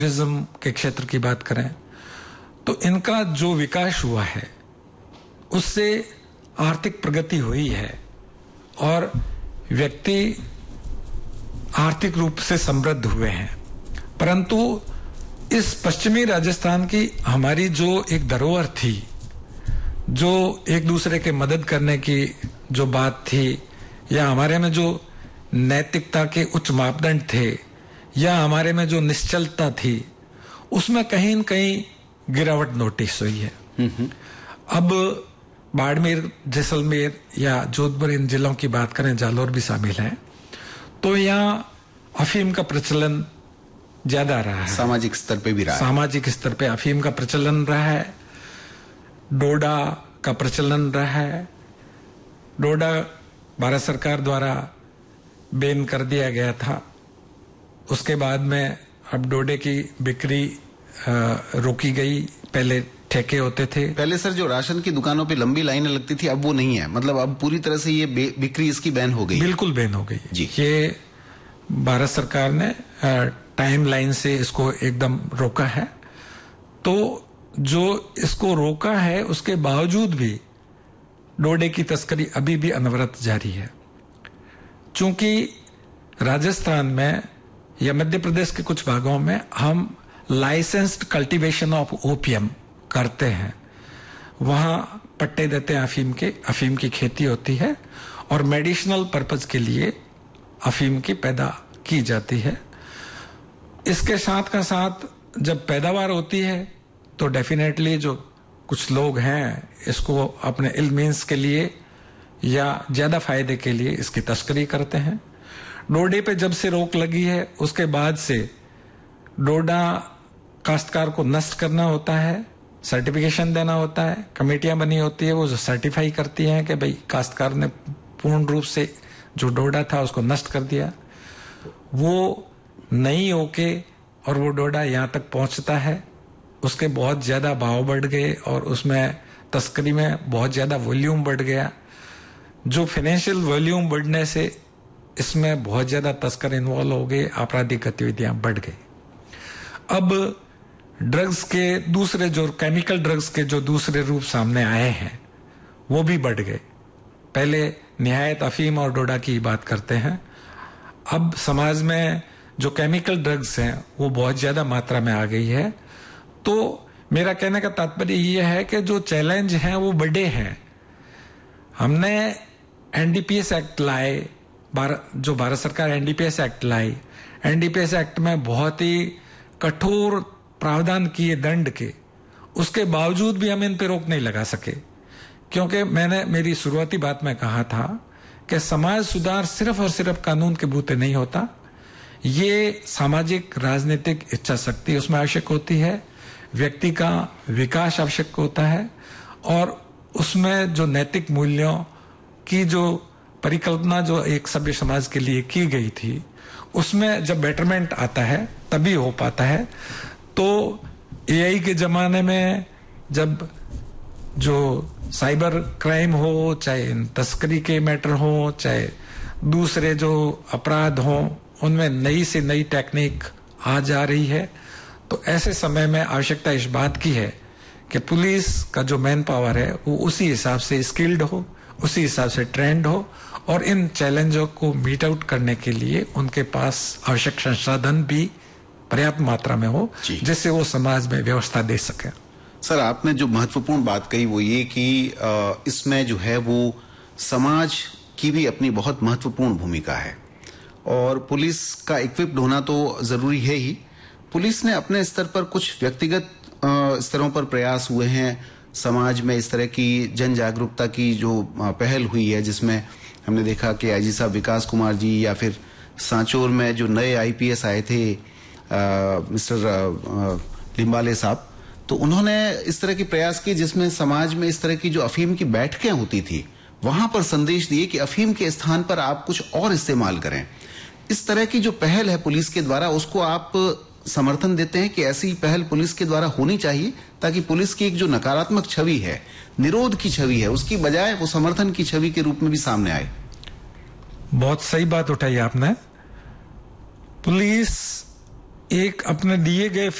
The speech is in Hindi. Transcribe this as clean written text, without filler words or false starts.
टूरिज्म के क्षेत्र की बात करें तो इनका जो विकास हुआ है उससे आर्थिक प्रगति हुई है और व्यक्ति आर्थिक रूप से समृद्ध हुए हैं। परंतु इस पश्चिमी राजस्थान की हमारी जो एक धरोहर थी, जो एक दूसरे के मदद करने की जो बात थी, या हमारे में जो नैतिकता के उच्च मापदंड थे, या हमारे में जो निश्चलता थी, उसमें कहीं न कहीं गिरावट नोटिस हुई है। अब बाड़मेर, जैसलमेर या जोधपुर इन जिलों की बात करें, जालौर भी शामिल है, तो यहाँ अफीम का प्रचलन ज्यादा रहा है। सामाजिक स्तर पे भी रहा है। सामाजिक स्तर पे अफीम का प्रचलन रहा है, डोडा का प्रचलन रहा है। डोडा भारत सरकार द्वारा बैन कर दिया गया था। उसके बाद में अब डोडे की बिक्री रोकी गई। पहले ठेके होते थे। पहले सर जो राशन की दुकानों पे लंबी लाइनें लगती थी, अब वो नहीं है। मतलब अब पूरी तरह से ये बिक्री इसकी बैन हो गई। बिल्कुल बैन हो गई जी। ये भारत सरकार ने टाइम लाइन से इसको एकदम रोका है। तो जो इसको रोका है उसके बावजूद भी डोडे की तस्करी अभी भी अनवरत जारी है। चूंकि राजस्थान में या मध्य प्रदेश के कुछ भागों में हम लाइसेंस्ड कल्टीवेशन ऑफ ओपियम करते हैं, वहां पट्टे देते हैं अफीम की खेती होती है और मेडिसिनल पर्पज के लिए अफीम की पैदा की जाती है। इसके साथ का साथ जब पैदावार होती है तो डेफिनेटली जो कुछ लोग हैं इसको अपने इल मीन्स के लिए या ज्यादा फायदे के लिए इसकी तस्करी करते हैं। डोडे पे जब से रोक लगी है उसके बाद से डोडा काश्तकार को नष्ट करना होता है, सर्टिफिकेशन देना होता है, कमेटियां बनी होती है, वो जो सर्टिफाई करती हैं कि भाई काश्तकार ने पूर्ण रूप से जो डोडा था उसको नष्ट कर दिया। वो नहीं होके और वो डोडा यहाँ तक पहुंचता है, उसके बहुत ज्यादा भाव बढ़ गए और उसमें तस्करी में बहुत ज्यादा वॉल्यूम बढ़ गया। जो फाइनेंशियल वॉल्यूम बढ़ने से इसमें बहुत ज्यादा तस्कर इन्वॉल्व हो गए, आपराधिक गतिविधियां बढ़ गई। अब ड्रग्स के दूसरे जो केमिकल ड्रग्स के जो दूसरे रूप सामने आए हैं वो भी बढ़ गए। पहले निहायत अफीम और डोडा की बात करते हैं, अब समाज में जो केमिकल ड्रग्स हैं वो बहुत ज्यादा मात्रा में आ गई है। तो मेरा कहने का तात्पर्य ये है कि जो चैलेंज हैं वो बड़े हैं। हमने एनडीपीएस एक्ट लाए, जो भारत सरकार एनडीपीएस एक्ट लाई, एनडीपीएस एक्ट में बहुत ही कठोर प्रावधान किए दंड के, उसके बावजूद भी हम इन पे रोक नहीं लगा सके। क्योंकि मैंने मेरी शुरुआती बात में कहा था कि समाज सुधार सिर्फ और सिर्फ कानून के बूते नहीं होता, ये सामाजिक राजनीतिक इच्छा शक्ति उसमें आवश्यक होती है, व्यक्ति का विकास आवश्यक होता है और उसमें जो नैतिक मूल्यों की जो परिकल्पना जो एक सभ्य समाज के लिए की गई थी, उसमें जब बेटरमेंट आता है तभी हो पाता है। तो एआई के जमाने में जब जो साइबर क्राइम हो, चाहे तस्करी के मैटर हो, चाहे दूसरे जो अपराध हो, उनमें नई से नई टेक्निक आ जा रही है, तो ऐसे समय में आवश्यकता इस बात की है कि पुलिस का जो मैन पावर है वो उसी हिसाब से स्किल्ड हो, उसी हिसाब से ट्रेंड हो और इन चैलेंजों को मीट आउट करने के लिए उनके पास आवश्यक संसाधन भी पर्याप्त मात्रा में हो, जिससे वो समाज में व्यवस्था दे सके। सर, आपने जो महत्वपूर्ण बात कही वो ये कि इसमें जो है वो समाज की भी अपनी बहुत महत्वपूर्ण भूमिका है और पुलिस का इक्विप्ड होना तो जरूरी है ही। पुलिस ने अपने स्तर पर कुछ व्यक्तिगत स्तरों पर प्रयास हुए हैं। समाज में इस तरह की जन जागरूकता की जो पहल हुई है, जिसमें हमने देखा कि आईजी साहब विकास कुमार जी, या फिर सांचौर में जो नए आईपीएस आए थे मिस्टर लिम्बाले साहब, तो उन्होंने इस तरह के प्रयास किए जिसमें समाज में इस तरह की जो अफीम की बैठकें होती थी वहां पर संदेश दिए कि अफीम के स्थान पर आप कुछ और इस्तेमाल करें। इस तरह की जो पहल है पुलिस के द्वारा, उसको आप समर्थन देते हैं कि ऐसी पहल पुलिस के द्वारा होनी चाहिए ताकि पुलिस की एक जो नकारात्मक छवि है, निरोध की छवि है, उसकी बजाय वो समर्थन की छवि के रूप में भी सामने आए? बहुत सही बात उठाई आपने। पुलिस एक अपने दिए गए